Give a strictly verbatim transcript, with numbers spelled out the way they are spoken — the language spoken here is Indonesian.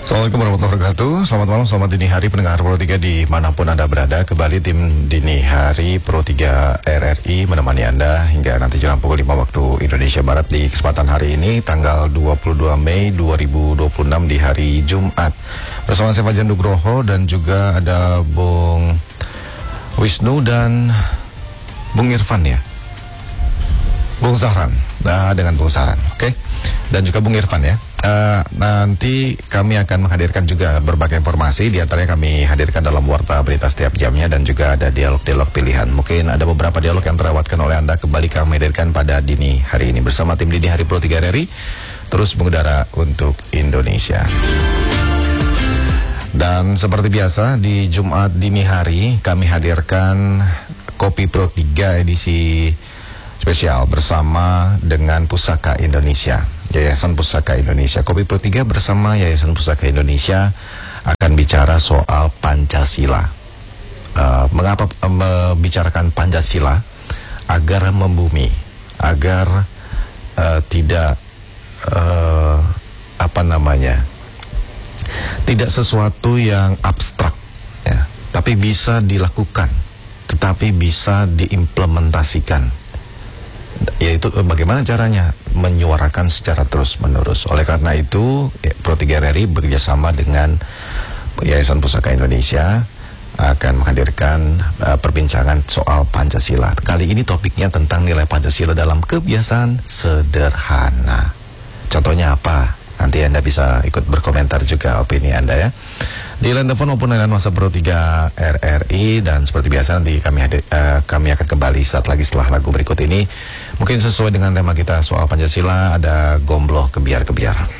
Assalamualaikum warahmatullahi wabarakatuh. Selamat malam, selamat dini hari pendengar Pro tiga dimanapun Anda berada. Kembali tim Dini Hari Pro tiga R R I menemani Anda hingga nanti jam pukul lima waktu Indonesia Barat di kesempatan hari ini tanggal dua puluh dua Mei dua ribu dua puluh enam di hari Jumat. Bersama saya Fajar Nugroho dan juga ada Bung Wisnu dan Bung Irfan ya. Bung Zahran, nah dengan Bung Zahran, oke, okay? Dan juga Bung Irfan ya. Uh, nanti kami akan menghadirkan juga berbagai informasi, di antaranya kami hadirkan dalam warta berita setiap jamnya dan juga ada dialog-dialog pilihan. Mungkin ada beberapa dialog yang terawatkan oleh Anda, kembali kami hadirkan pada dini hari ini bersama tim Dini Hari Pro tiga R R I, terus mengudara untuk Indonesia. Dan seperti biasa di Jumat dini hari kami hadirkan Kopi Pro tiga edisi spesial bersama dengan Pusaka Indonesia, Yayasan Pusaka Indonesia. Kopi Pro tiga bersama Yayasan Pusaka Indonesia akan bicara soal Pancasila. Uh, mengapa uh, membicarakan Pancasila? Agar membumi, agar uh, tidak uh, apa namanya, tidak sesuatu yang abstrak, ya, tapi bisa dilakukan, tetapi bisa diimplementasikan. Yaitu bagaimana caranya menyuarakan secara terus-menerus. Oleh karena itu Pro tiga R R I bekerjasama dengan Yayasan Pusaka Indonesia akan menghadirkan uh, perbincangan soal Pancasila. Kali ini topiknya tentang nilai Pancasila dalam kebiasaan sederhana. Contohnya apa? Nanti Anda bisa ikut berkomentar juga opini Anda ya, di line telepon maupun line WhatsApp Pro tiga R R I. Dan seperti biasa nanti kami hadir, uh, kami akan kembali saat lagi setelah lagu berikut ini. Mungkin sesuai dengan tema kita soal Pancasila, ada Gombloh Kebiar-Kebiar.